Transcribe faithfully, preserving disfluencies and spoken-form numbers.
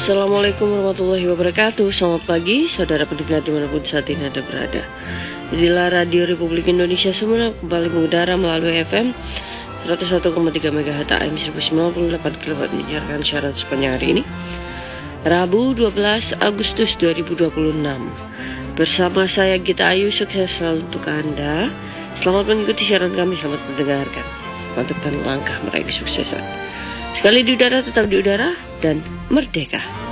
Assalamualaikum warahmatullahi wabarakatuh. Selamat pagi saudara pendengar dimanapun saat ini Anda berada. Inilah Radio Republik Indonesia Sumeneb kembali mengudara melalui F M seratus satu koma tiga MHz A M seribu sembilan puluh delapan kilowatt menyiarkan siaran sepanjang hari ini Rabu dua belas Agustus dua ribu dua puluh enam. Bersama saya Gita Ayu, sukses selalu untuk Anda. Selamat mengikuti siaran kami, selamat mendengarkan. Mantapkan langkah meraih kesuksesan. Sekali di udara tetap di udara dan merdeka.